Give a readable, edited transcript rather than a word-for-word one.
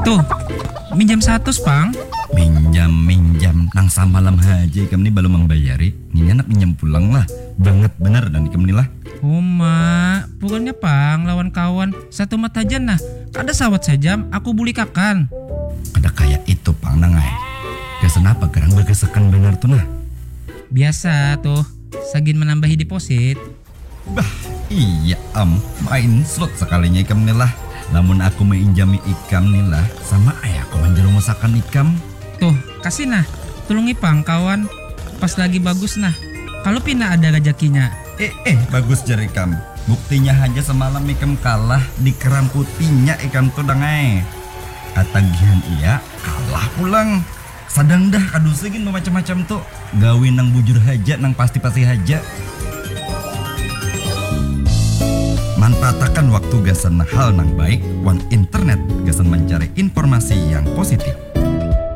Tuh, minjam 100 pang. Minjam nang samalam haji ikam ni baru membayari. Ini anak minjam pulang lah. Banget bener dan ikam ni lah. Oh mak, bukannya pang lawan kawan satu mata aja nah. Ada sawat sejam, aku buli kakan. Ada kayak itu pang nangai. Kesan apa gerang berkesekan bener tuh nah. Biasa tuh, sagin menambahi deposit. Bah, iya main slot sekalinya ikam ni lah. Namun aku menginjami ikam ni lah, sama ayah aku menjerumuskan ikam. Tuh, kasih nah, tulungi pang kawan. Pas lagi bagus nah, kalau pina ada rezekinya. Bagus jari ikam. Buktinya aja semalam ikam kalah di keram putihnya ikam tuh dangai. Katagihan iya, kalah pulang. Sadang dah kadu segin macam-macam tuh. Gawin nang bujur haja, nang pasti-pasti haja. Manfaatkan waktu gasan hal nang baik, wan internet gasan mencari informasi yang positif.